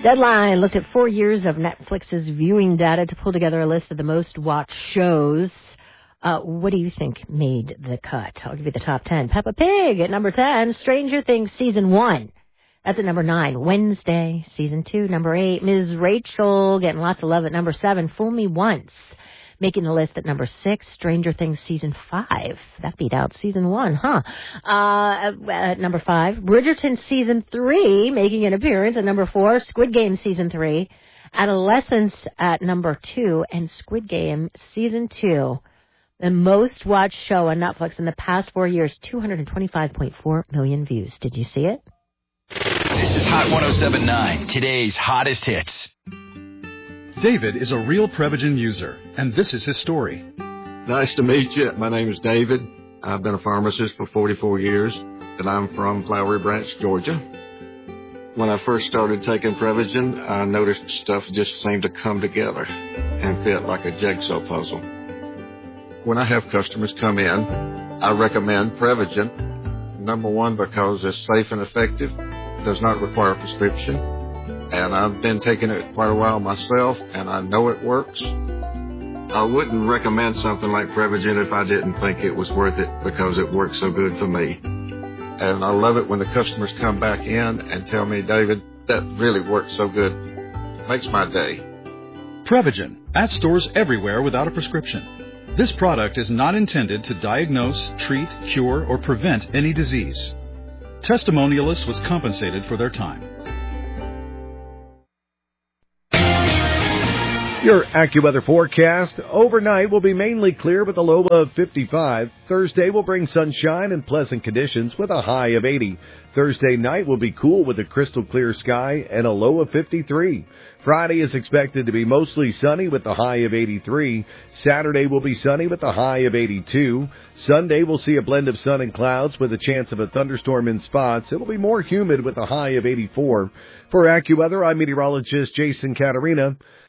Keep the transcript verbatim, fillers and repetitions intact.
Deadline looked at four years of Netflix's viewing data to pull together a list of the most watched shows. Uh, what do you think made the cut? I'll give you the top ten. Peppa Pig at number ten. Stranger Things Season one. That's at number nine. Wednesday, Season two. Number eight. Miz Rachel getting lots of love at number seven. Fool Me Once. Making the list at number six, Stranger Things Season five. That beat out Season one, huh? Uh, at number five, Bridgerton Season three, making an appearance at number four, Squid Game Season three, Adolescence at number two, and Squid Game Season two. The most watched show on Netflix in the past four years, two hundred twenty-five point four million views. Did you see it? This is Hot one oh seven point nine, today's hottest hits. David is a real Prevagen user, and this is his story. Nice to meet you. My name is David. I've been a pharmacist for forty-four years, and I'm from Flowery Branch, Georgia. When I first started taking Prevagen, I noticed stuff just seemed to come together and fit like a jigsaw puzzle. When I have customers come in, I recommend Prevagen. Number one, because it's safe and effective, does not require a prescription. And I've been taking it quite a while myself, and I know it works. I wouldn't recommend something like Prevagen if I didn't think it was worth it because it works so good for me. And I love it when the customers come back in and tell me, David, that really works so good. It makes my day. Prevagen, at stores everywhere without a prescription. This product is not intended to diagnose, treat, cure, or prevent any disease. Testimonialist was compensated for their time. Your AccuWeather forecast. Overnight will be mainly clear with a low of fifty-five. Thursday will bring sunshine and pleasant conditions with a high of eighty. Thursday night will be cool with a crystal clear sky and a low of fifty-three. Friday is expected to be mostly sunny with a high of eighty-three. Saturday will be sunny with a high of eighty-two. Sunday will see a blend of sun and clouds with a chance of a thunderstorm in spots. It will be more humid with a high of eighty-four. For AccuWeather, I'm meteorologist Jason Caterina.